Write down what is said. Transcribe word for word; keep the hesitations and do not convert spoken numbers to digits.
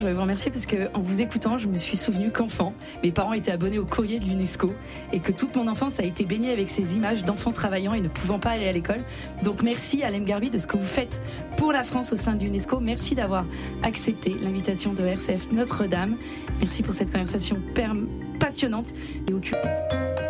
Je voudrais vous remercier parce qu'en vous écoutant, je me suis souvenu qu'enfant, mes parents étaient abonnés au courrier de l'UNESCO et que toute mon enfance a été baignée avec ces images d'enfants travaillant et ne pouvant pas aller à l'école. Donc merci Alem Garbi de ce que vous faites pour la France au sein de l'UNESCO. Merci d'avoir accepté l'invitation de R C F Notre-Dame. Merci pour cette conversation passionnante et au cul.